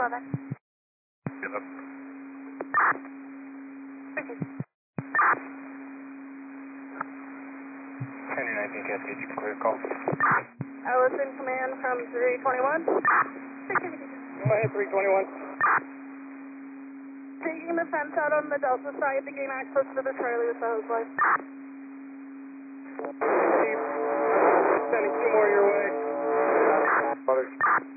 11. Get up. County 19 Cascade, you can clear call. I was in command from 321. Go ahead, 321. Taking the fence out on the Delta side to gain access to the Charlie with the hose line. Sending 2 more your way.